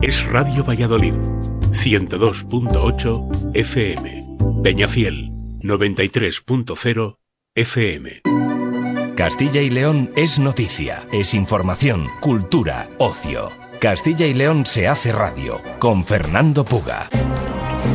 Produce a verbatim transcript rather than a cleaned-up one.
Es Radio Valladolid, ciento dos punto ocho F M. Peñafiel, noventa y tres punto cero F M. Castilla y León es noticia, es información, cultura, ocio. Castilla y León se hace radio, con Fernando Puga.